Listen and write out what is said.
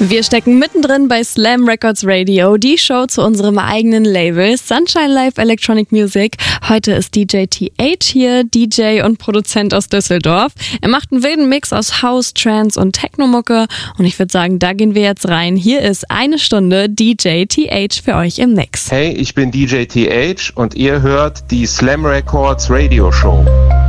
Wir stecken mittendrin bei Slam Records Radio, die Show zu unserem eigenen Label Sunshine Live Electronic Music. Heute ist DJ TH hier, DJ und Produzent aus Düsseldorf. Er macht einen wilden Mix aus House, Trance und Technomucke und ich würde sagen, da gehen wir jetzt rein. Hier ist eine Stunde DJ TH für euch im Mix. Hey, ich bin DJ TH und ihr hört die Slam Records Radio Show.